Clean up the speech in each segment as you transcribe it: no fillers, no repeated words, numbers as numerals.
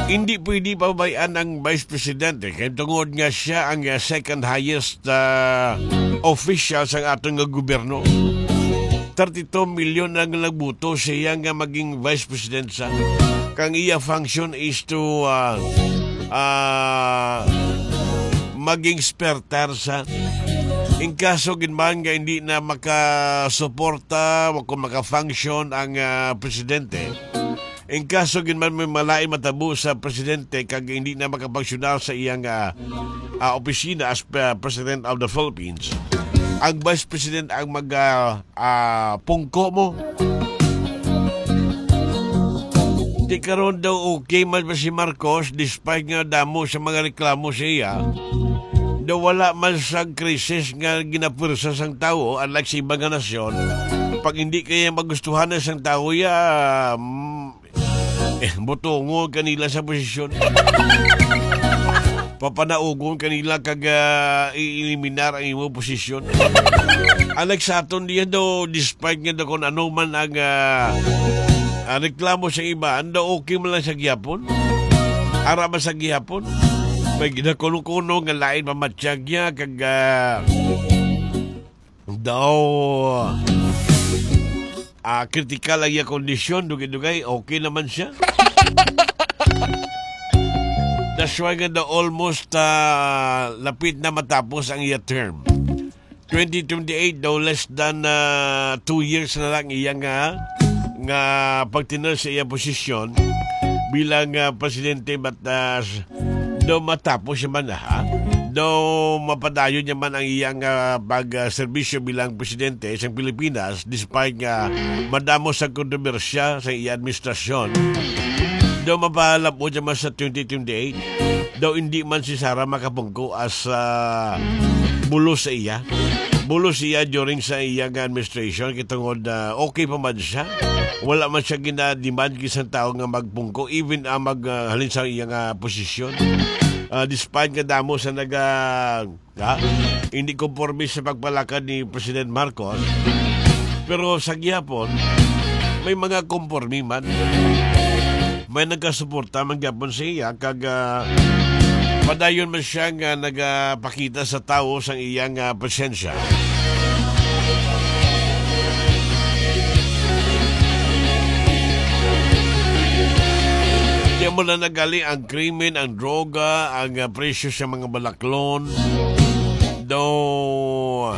Hindi pwede pabayaan ang Vice Presidente kaya tungod nga siya ang second highest official sa atong gobyerno. 32 milyon ang nagbuto siya nga maging Vice President sa. Kang iya function is to maging spertar sa. In kaso ginman nga hindi na makasuporta o kung makafunction ang presidente. In kaso ginman may malay matabo sa presidente kag hindi na makapagsyonar sa iyang opisina as President of the Philippines, ang Vice President ang pungko mo. Di karon daw okay man ba si Marcos despite nga damo sa mga reklamo siya. Daw wala man sa krisis nga ginapursa sang tao unlike sa ibang nasyon. Pag hindi kaya magustuhan na sang tao butungo kanila sa posisyon. Papanaugon kanila kag i-eliminar ang imo posisyon. Unlike sa aton diyan daw despite nga daw kung ano man ang reklamo sa iba, ando okay man lang sa gihapon. Ara ba sa gihapon? May ginakuno-kuno nga lain mamatsyag niya kag daw critical ang iya kondisyon, dugay-dugay, okay naman siya. That's why nga almost lapit na matapos ang iya term. 2028 daw less than 2 years na lang iya nga pagtinal sa iya posisyon bilang presidente but daw matapos siya man daw mapadayon niya man ang iyang pag-serbisyo bilang presidente sa Pilipinas despite nga madamo sa kontrobersya sa iyang administrasyon. Daw mapalabo niya man sa 2028. Daw hindi man si Sara makapungko as bulo sa iya. Bulo siya during sa iyang administration kitungod okay pa man siya. Wala man siya gina-demand kisang tao nga magpungko even maghalin sa iyang posisyon. Despite nga damo sa hindi conforme sa pagpalakad ni President Marcos, pero sa gihapon may mga conforme man, may nagkasuporta man gihapon sa iya kag padayon man siya nga nagapakita sa tao sa iyang presensya. Diyan mo na nagali ang krimen, ang droga, ang presyo sa mga balaklon. Daw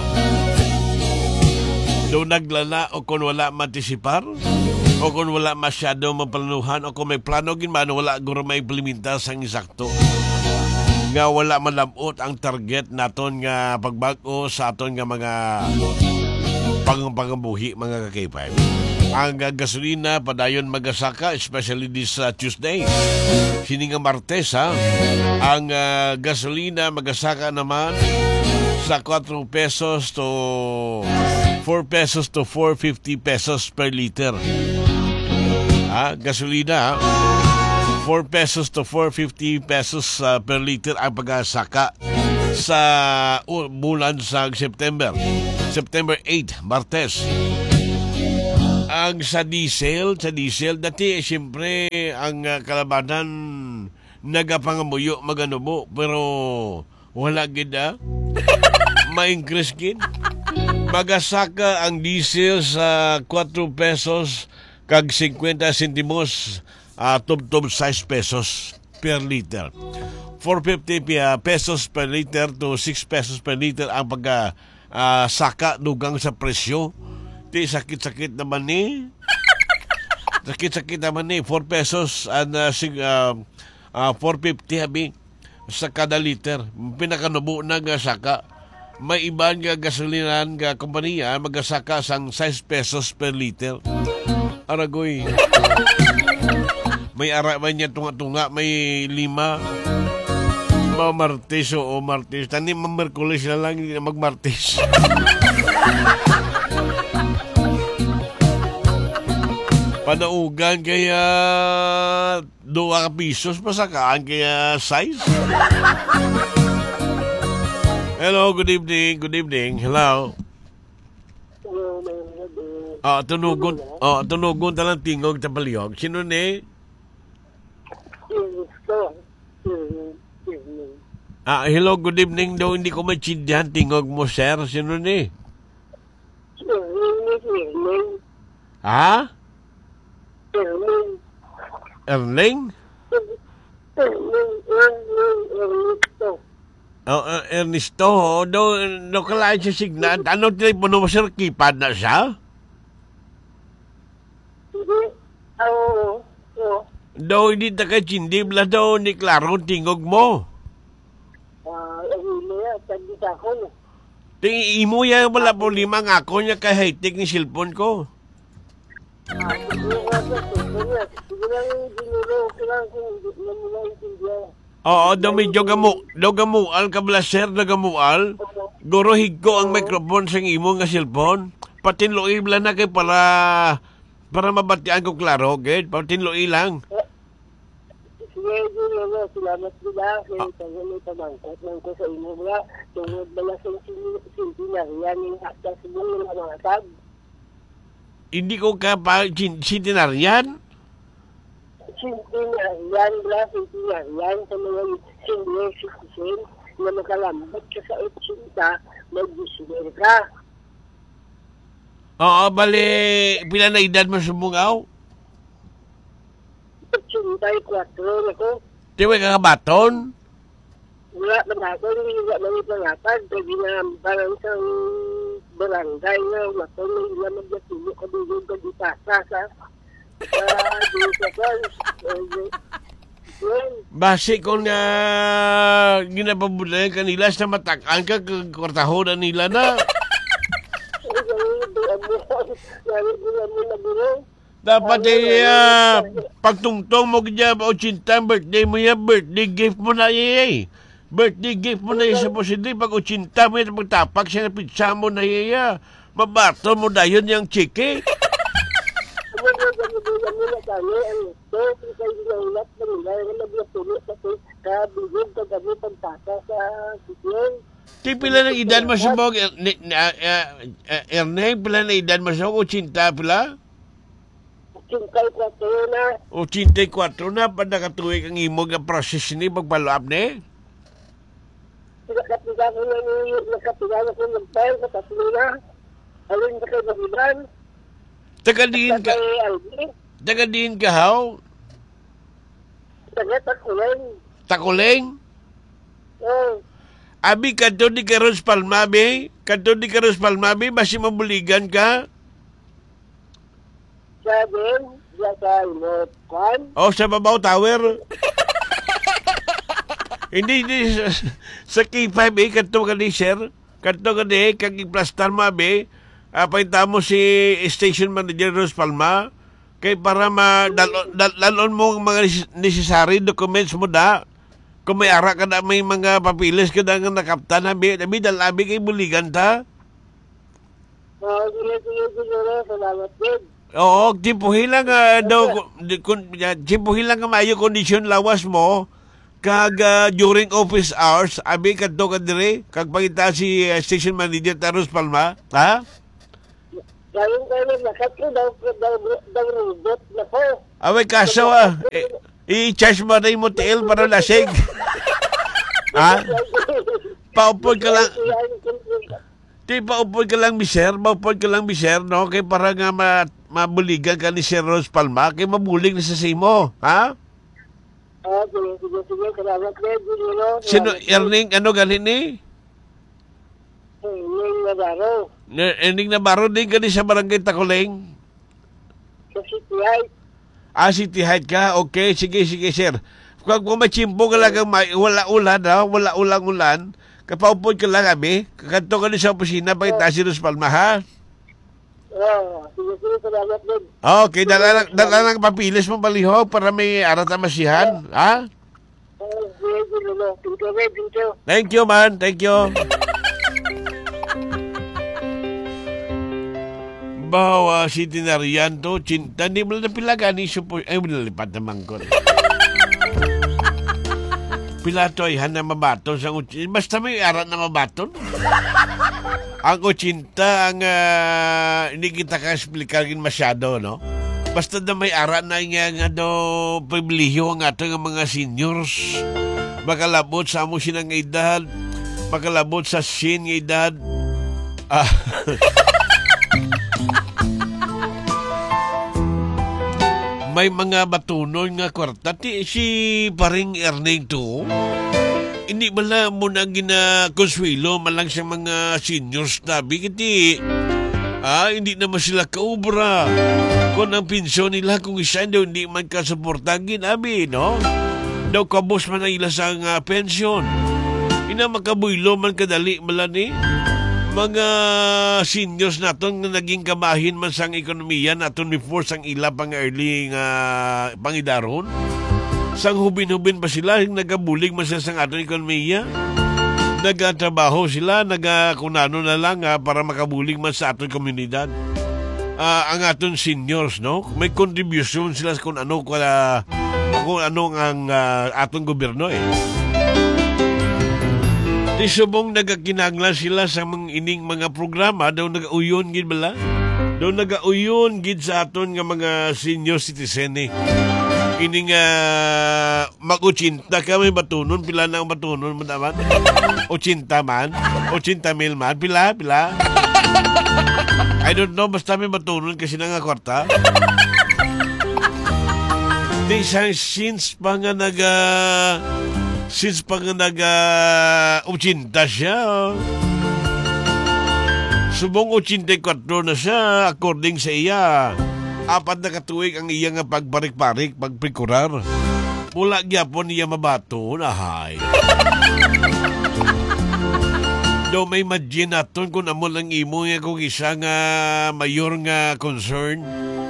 naglala o kung wala matisipar o kung wala masyado maplanuhan o kung may plano ginman wala guro may implementa sang isakto. Nga wala malabot ang target naton nga pagbago sa aton nga mga pangambuhi mga kakipay. Ang gasolina padayon magasaka especially this Tuesday. Sini nga Martes ang gasolina magasaka naman sa 4 pesos to 4 pesos to 450 pesos per liter. Gasolina 4 pesos to 450 pesos per liter ang pagasaka sa bulan sa September 8, Martes. Ang sa diesel dati siyempre ang kalabanan nagapangamuyo maganubo pero wala gid ma-increase gid. Magasaka ang diesel sa 4 pesos kag 50 sentimos tub 6 pesos per liter. 450 pesos per liter to 6 pesos per liter ang saka dugang sa presyo. Di sakit-sakit naman sakit-sakit naman 4 pesos and 450 habi sa kada liter. Pinakanubo na nga saka. May iban nga gasolinan nga kompanya magasaka sang 6 pesos per liter. Aragoy. May ara man niya tunga-tunga, may 5. Martes o Martes. Tani Merkulis na lang mag-Martes. Panaugan kaya 2 pesos pasakaan kaya size. Hello, good evening. Good evening. Hello. Tunugon talang tingog sa palyog. Sino ni? Hello, good evening daw. Hindi ko maintindihan. Tingog mo, sir. Sino ni? Ha? Erling? Ernesto. Do kalahin siya signal. Ano telepono mo, sir? Keypad na siya? Daw hindi takachindi. Bla daw ni klaro tingog mo. Imo yan wala problema nga ako niya kay high-tech ni cellphone ko. Oo, daw medyo gamual ka blaser na gamual. Guruhig ko ang microphone sa imo nga cellphone. Patinloy bla na kay para mabatian ko klaro, okay? Patinloy lang. Salamat nila kaya tagaloy pamangkot ng ko sa imo mga tungod bala sa sintinaryan yung akta sa mga mga tag. Hindi ko ka pa sintinaryan? Sintinaryan bala sintinaryan sa mga senior citizen na makalambot ka sa 80 mag-diswer ka. Oo, bali pila na edad mo sumungaw? 84 ako. Tiwag ka kabaton? Wala naman ako, hindi nga namin pangatag. Pwede na parang isang barangay na maton, hindi na maglatilo ka doon ka di pasa sa Basi kung ginapabulayan kanila sa matakan ka, kwartaho na nila na. Dapat pagtungtong mo kanya 80 birthday mo yan, birthday gift mo na yan. Birthday gift mo na yan sa positive. Pag 80 mo yan, pagtapak siya na pizza mo na yan. Mabato mo na yun yung chiki. Di pila ng edad mo sa mga Erneng, pila ng edad mo sa 80 pila? 84 na. 84 na, pa nakatuwig ang imog ang process ni pagpalo-up ni? Nakatiga ko ng tayo sa tatlo na. Alin na kayo magiban. Tagadiin ka, how? Takuleng. Takuleng? Oo. Abi, kanto di ka Ros Palmabe? Kanto di ka Ros Palmabe? Basi mabuligan ka? Sa Ilocon. Sa Babaw Tower. hindi sa K5 kanto ka ni sir. Kanto ka ni kag iplastar mo abi. Paita mo si station manager Ros Palma kay para dalon mo ang mga necessary documents mo da. Kung may ara ka na may mga papilis ka na nga nakaptan abi dalabi kay buligan ta. Salamat din. Oo, timpuhin lang timpuhin lang maayo kondisyon lawas mo kag during office hours abi kadto ka dire kag pangita si station manager Taros Palma, ha? Gayong lakat ko daw robot na po. Away kaso i-charge mo rin mo TL para lasig. Ha? Paupod ka lang. Di paupod ka lang, miser. Paupod ka lang, miser, no? Kaya para nga mabuligan ka ni Sir Ros Palma, kaya mabulig na sa simo. Ha? Sige. Salamat din. Sino, Erning, ano ganin ni? Erning Navarro. Erning Navarro din ka ni sa barangay Takuleng? Sa City Heights. City Heights ka? Okay, sige, sir. Kung machimpo ka lang, wala ulan, ha? Wala ulang-ulan. Kapaupod ka lang kami, kakanto ka din sa opisina, pakita si Ros Palma, ha? Sige, salamat din. Okay, dala lang papilis mo palihog para may arat na masihan, ha? Thank you, man. Thank you. Bawa si Tinarian to, cinta, di mo na pilagan, nalipat naman ko. Pilato ay hana mabaton sa utsin. Basta may arat na mabaton. Ang utsinta, ang hindi kita ka-explicarin masyado, no? Basta na may ara na nga pribilihiyo ang ato nga mga seniors. Makalabot sa amo sinang edad, makalabot sa sin nga edad. May mga batunon nga kwarta. Si paring Erning to, hindi bala mo na ginakonsuelo malang sa mga seniors na bigiti. Hindi naman sila kaubra. Kung ang pinsyon nila kung isa daw hindi man kasuportagin, no? Daw kabos man ang ila sa pensyon. Ina makabuylo man kadali malan ni. Mga seniors naton nga naging kabahin man sang ekonomiya naton before sang ila pang early pangidaron. Sang hubin-hubin pa sila, nagabulig man sila sang aton ekonomiya. Nagatrabaho sila, nagakunano na lang para makabulig man sa aton komunidad. Ang aton seniors, no? May contribution sila kung ano ang aton gobyerno Di subong nagakinanglan sila sa mga ining mga programa daw nagauyon gid bala. Daw nagauyon gid sa aton nga mga senior citizen Ining mag-80 ka may batunon, pila na ang batunon mo naman? 80 man? 80,000 man? Pila? I don't know, basta may batunon kasi na nga kwarta. Di since pa nga nag-80 siya. Subong 84 na siya according sa iya. 4 na katuig ang iya nga pagparik-parik, pagprikurar. Mula gyapon iya mabato nahay. Do may imagine naton kung amo lang imo nga kung isa nga mayor nga concern.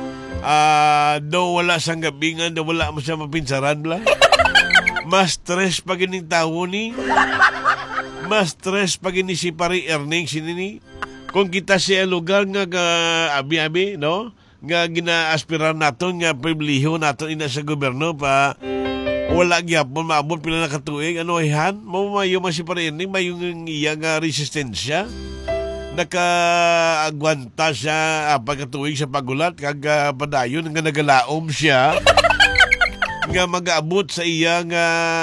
Do wala sang gabingan, do wala mo siya mapinsaran bla. Mas stress pag ining tao ni. Mas stress pag ini si pari Erning sinini. Kung kita siya lugar nga abi-abi, no? Nga gina-aspirar naton nga pribilihiyo naton ina sa gobyerno pa wala gyapon maabot pila na katuig ano ihan mo mayo man si Erning mayo iya nga resistensya nakaagwanta siya pagkatuig sa pagulat kag padayon nga nagalaom siya nga mag-aabot sa iya nga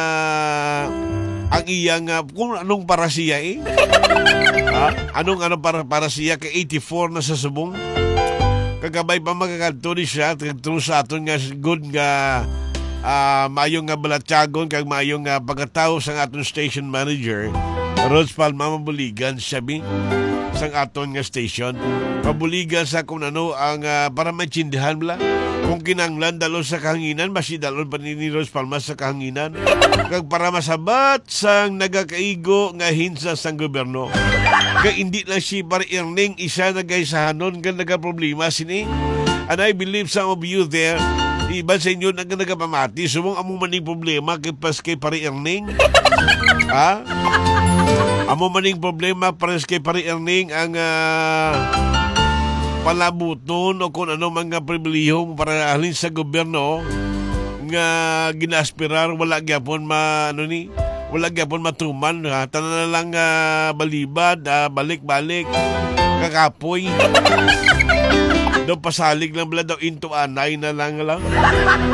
ang iya nga kung anong para siya anong para siya kay 84 na sa subong kagabay pa magkakanto ni siya true sa aton nga good nga mayong nga balatyagon kag mayong nga pagkatao sang aton station manager Rose Palma mabuligan siya sang aton nga station mabuligan sa kung ano ang para maintindihan bala kung kinanglan dalon sa kahanginan basi dalon pa ni Rose Palma sa kahanginan kag para masabat sang nagakaigo nga hinsa sang gobyerno kay hindi lang si Pare Erning isa na gaysahanon nga nagaproblema sini and I believe some of you there iba sa inyo nagapamati sumong among maning problema kay Pare Erning amo maning problema pares kay Pare Erning ang palabuton o kung ano mga pribilehyo para alin sa gobyerno nga ginaspirar wala gyapon wala gyapon matuman tanan na lang balibad balik-balik kakapoy daw pasalig lang bala daw into anay na lang